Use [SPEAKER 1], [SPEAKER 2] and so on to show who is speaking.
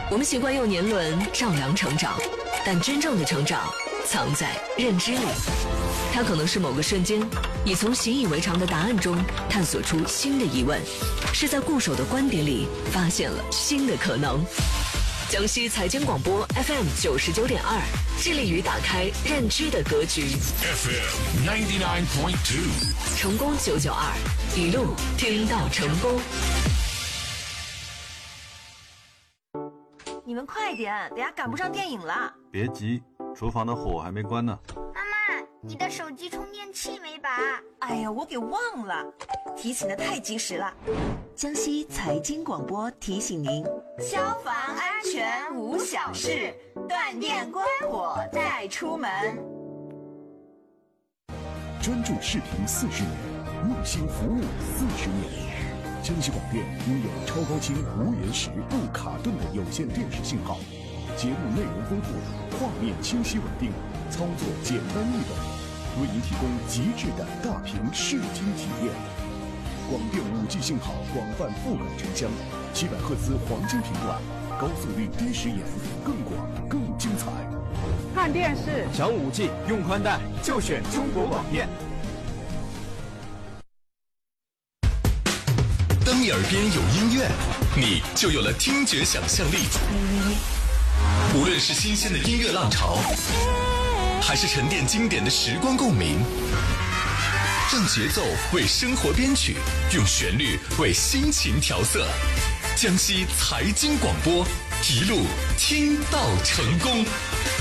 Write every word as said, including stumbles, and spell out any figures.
[SPEAKER 1] 我们习惯用年轮丈量成长，但真正的成长藏在认知里。它可能是某个瞬间，你从习以为常的答案中探索出新的疑问，是在固守的观点里发现了新的可能。江西财经广播 F M 九十九点二，致力于打开认知的格局。
[SPEAKER 2] F M ninety nine point two，
[SPEAKER 1] 成功九九二，一路听到成功。
[SPEAKER 3] 你们快点，等下赶不上电影了。
[SPEAKER 4] 别急，厨房的火还没关呢。
[SPEAKER 5] 妈妈，你的手机充电器没拔？
[SPEAKER 3] 哎呀，我给忘了，提醒的太及时了。
[SPEAKER 6] 江西财经广播提醒您：
[SPEAKER 3] 消防安全无小事，断电关火再出门。
[SPEAKER 7] 专注视频四十年，用心服务四十年。江西广电拥有超高清无延时不卡顿的有线电视信号，节目内容丰富，画面清晰稳定，操作简单易懂，为您提供极致的大屏视听体验。广电 五 G 信号广泛覆盖城乡，七百赫兹黄金频段，高速率低时延，更广更精彩。
[SPEAKER 8] 看电视
[SPEAKER 9] 想 五 G 用宽带就选中国广电。
[SPEAKER 2] 当你耳边有音乐，你就有了听觉想象力。无论是新鲜的音乐浪潮，还是沉淀经典的时光共鸣，让节奏为生活编曲，用旋律为心情调色。江西财经广播，一路听到成功。